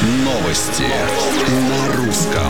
Новости на русском.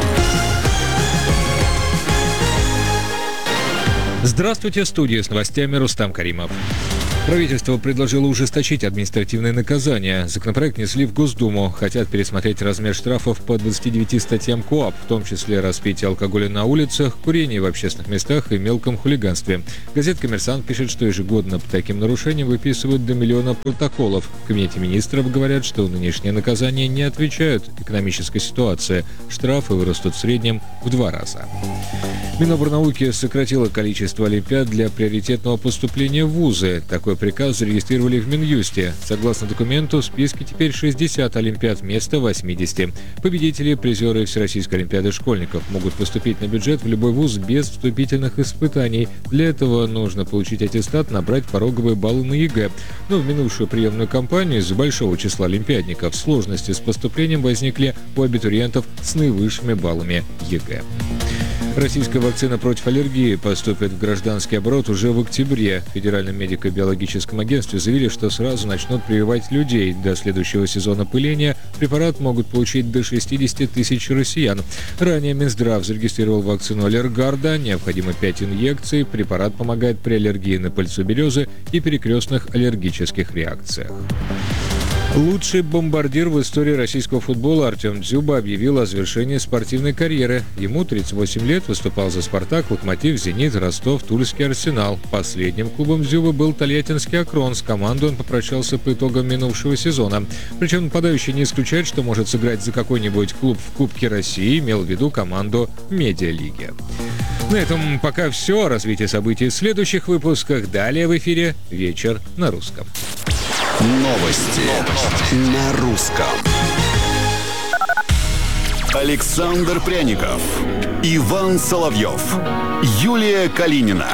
Здравствуйте, в студии с новостями Рустам Каримов. Правительство предложило ужесточить административные наказания. Законопроект внесли в Госдуму. Хотят пересмотреть размер штрафов по 29 статьям КоАП, в том числе распитие алкоголя на улицах, курение в общественных местах и мелком хулиганстве. Газета «Коммерсант» пишет, что ежегодно по таким нарушениям выписывают до 1 миллиона протоколов. В Кабинете министров говорят, что нынешние наказания не отвечают экономической ситуации. Штрафы вырастут в среднем в 2 раза. Минобрнауки сократило количество олимпиад для приоритетного поступления в вузы. Такой приказ зарегистрировали в Минюсте. Согласно документу, в списке теперь 60 олимпиад вместо 80. Победители, призеры Всероссийской олимпиады школьников могут поступить на бюджет в любой вуз без вступительных испытаний. Для этого нужно получить аттестат, набрать пороговые баллы на ЕГЭ. Но в минувшую приемную кампанию из-за большого числа олимпиадников сложности с поступлением возникли у абитуриентов с наивысшими баллами ЕГЭ. Российская вакцина против аллергии поступит в гражданский оборот уже в октябре. В Федеральном медико-биологическом агентстве заявили, что сразу начнут прививать людей. До следующего сезона пыления препарат могут получить до 60 тысяч россиян. Ранее Минздрав зарегистрировал вакцину Аллергарда. Необходимо 5 инъекций. Препарат помогает при аллергии на пыльцу березы и перекрестных аллергических реакциях. Лучший бомбардир в истории российского футбола Артем Дзюба объявил о завершении спортивной карьеры. Ему 38 лет, выступал за «Спартак», «Локомотив», «Зенит», Ростов, Тульский «Арсенал». Последним клубом Дзюбы был Тольяттинский «Акрон». С командой он попрощался по итогам минувшего сезона. Причем нападающий не исключает, что может сыграть за какой-нибудь клуб в Кубке России, имел в виду команду «Медиалиги». На этом пока все. О развитии событий в следующих выпусках. Далее в эфире «Вечер на русском». Новости на русском. Александр Пряников, Иван Соловьев, Юлия Калинина.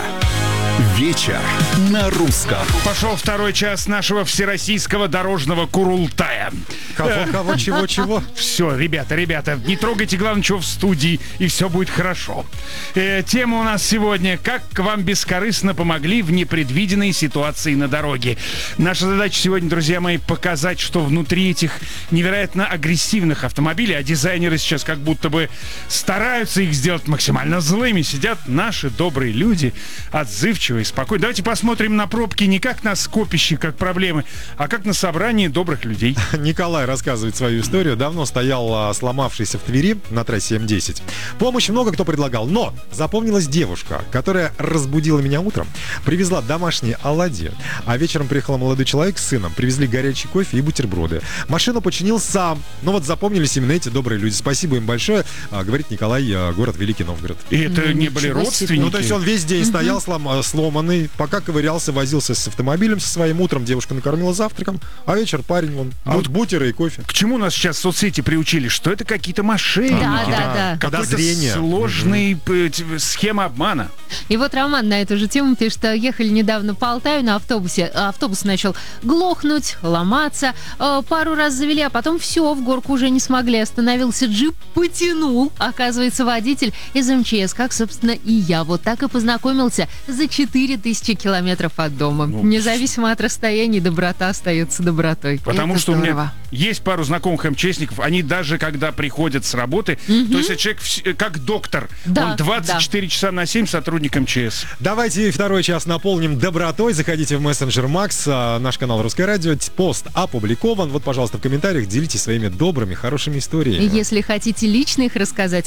Вечер на русском. Пошел второй час нашего всероссийского дорожного Курултая. Кого, чего? Все, ребята, не трогайте, главное, чего в студии, и все будет хорошо. Тема у нас сегодня: как вам бескорыстно помогли в непредвиденной ситуации на дороге. Наша задача сегодня, друзья мои, показать, что внутри этих невероятно агрессивных автомобилей, а дизайнеры сейчас как будто бы стараются их сделать максимально злыми, сидят наши добрые люди, отзывчивые, спокойно. Давайте посмотрим на пробки не как на скопище, как проблемы, а как на собрание добрых людей. Николай рассказывает свою историю. Давно стоял сломавшийся в Твери на трассе М10. Помощь много кто предлагал, но запомнилась девушка, которая разбудила меня утром, привезла домашние оладьи, а вечером приехал молодой человек с сыном, привезли горячий кофе и бутерброды. Машину починил сам. Но вот запомнились именно эти добрые люди. Спасибо им большое, говорит Николай, город Великий Новгород. И это не были родственники? Ну, то есть он весь день стоял сломанный, пока ковырялся, возился с автомобилем со своим. Утром девушка накормила завтраком, а вечер парень вон бутеры и кофе. К чему нас сейчас соцсети приучили? Что это какие-то мошенники? Да. Какой-то сложный схема обмана. И вот Роман на эту же тему пишет, что ехали недавно по Алтаю на автобусе. Автобус начал глохнуть, ломаться. Пару раз завели, а потом все, в горку уже не смогли. Остановился джип, потянул. Оказывается, водитель из МЧС, как, собственно, и я. Вот так и познакомился за 4000 километров от дома. Независимо от расстояния, доброта остается добротой. Потому что у меня есть пару знакомых МЧСников, они даже когда приходят с работы, то есть человек как доктор, он 24 часа на 7 сотрудник МЧС. Давайте второй час наполним добротой. Заходите в мессенджер Макс, наш канал Русское радио. Пост опубликован. Вот, пожалуйста, в комментариях делитесь своими добрыми, хорошими историями. Если хотите лично их рассказать,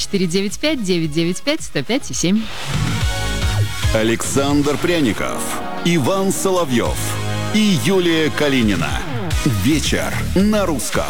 8-495-995-105-7. Александр Пряников, Иван Соловьев и Юлия Калинина. Вечер на русском.